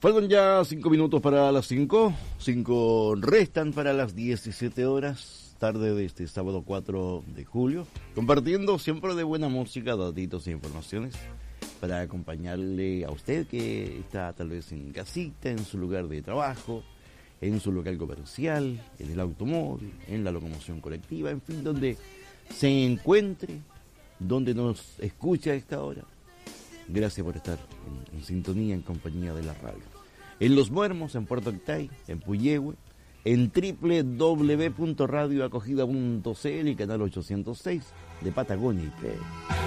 Faltan ya 5 minutos para las 5. 5 restan para las 17 horas. Tarde de este sábado 4 de julio. Compartiendo siempre de buena música, datitos e informaciones para acompañarle a usted que está tal vez en casita, en su lugar de trabajo, en su local comercial, en el automóvil, en la locomoción colectiva, en fin, donde se encuentre, donde nos escucha a esta hora. Gracias por estar en sintonía, en compañía de la radio. En Los Muermos, en Puerto Octay, en Puyehue, en www.radioacogida.cl y canal 806 de Patagonia IP.